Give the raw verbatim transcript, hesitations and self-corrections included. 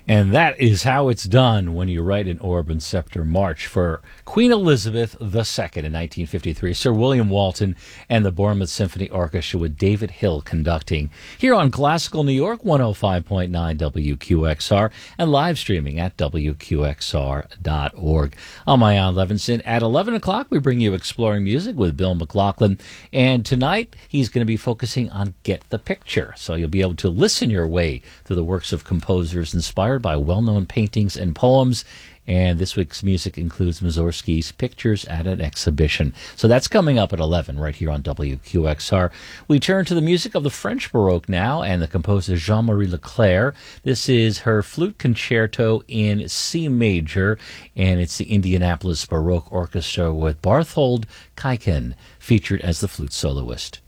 And that is how it's done when you write an Orb and Scepter March for Queen Elizabeth the Second in nineteen fifty-three. Sir William Walton and the Bournemouth Symphony Orchestra with David Hill conducting here on Classical New York one oh five point nine W Q X R and live streaming at W Q X R dot org. I'm Ian Levinson. At eleven o'clock, we bring you Exploring Music with Bill McLaughlin. And tonight, he's going to be focusing on Get the Picture. So you'll be able to listen your way through the works of composers inspired by well-known paintings and poems. And this week's music includes Mussorgsky's Pictures at an Exhibition. So that's coming up at eleven right here on W Q X R. We turn to the music of the French Baroque now and the composer Jean-Marie Leclerc. This is her flute concerto in C major, and it's the Indianapolis Baroque Orchestra with Barthold Keiken featured as the flute soloist.